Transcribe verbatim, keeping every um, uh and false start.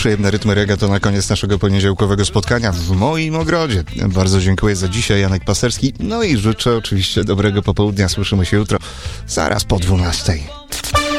przyjemne rytmy reggae to na koniec naszego poniedziałkowego spotkania w moim ogrodzie. Bardzo dziękuję za dzisiaj, Janek Paserski. No i życzę oczywiście dobrego popołudnia. Słyszymy się jutro zaraz po dwunastej.